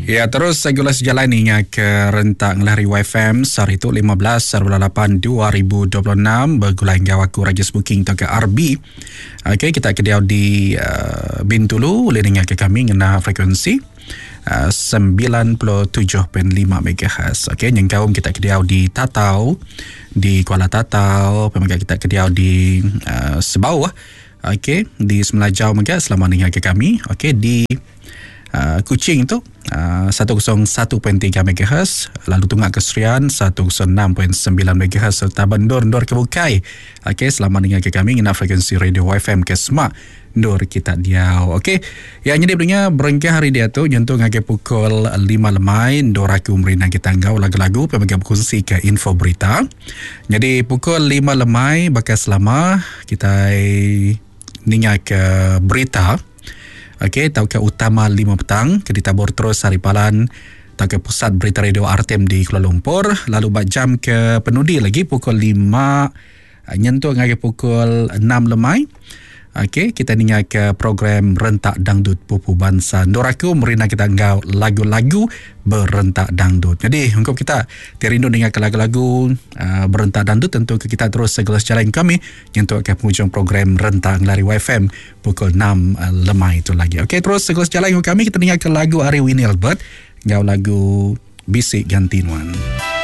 Ya, terus segala sejalan hingga ke rentak Ngelari YFM hari itu 15/8/2026 bergulang gawaku Rajas Booking ke RB. Okey, kita kediau di Bintulu boleh dengar ke kami ngena frekuensi 97.5 MHz. Okey, yang kaum kita kediau di Tatau, di Kuala Tatau, pemegang kita kediau di Sebau. Okey, di Semelajau juga selama dengar ke kami. Okey, di Kuching tu 101.3 MHz, lalu Tunggak Keserian 106.9 MHz serta Bendor ke Bukai. Okey, selamat dengar ke kami ngena frekuensi radio YFM ke Semak Ndor kita diau. Okey, yang jadi punya berengkah hari dia tu nyentuh ngake pukul 5 lemai Ndor aku merina kita ngau lagu-lagu pemegang kursi ke info berita. Jadi pukul 5 lemai bakal selama kita dengar ke berita. Okey, tahu ke utama 5 petang ke ditabur terus hari palan tahu ke pusat berita radio RTM di Kuala Lumpur, lalu bak jam ke penudi lagi pukul 5 nyentuh ngake pukul 6 lemai. Okey, kita dengar ke program Rentak Dangdut Pupu Bangsa. Ndoraku merina kita ngau lagu-lagu berentak dangdut. Jadi, untuk kita terindu dengar ke lagu-lagu berentak dangdut, tentu kita terus segala sejalan kami untuk ke penghujung program Rentak Ngelari YFM pukul 6 lemai itu lagi. Okey, terus segala sejalan kami kita dengar ke lagu Ari Winnie Albert, ngau lagu Bisik Ganti Nuan.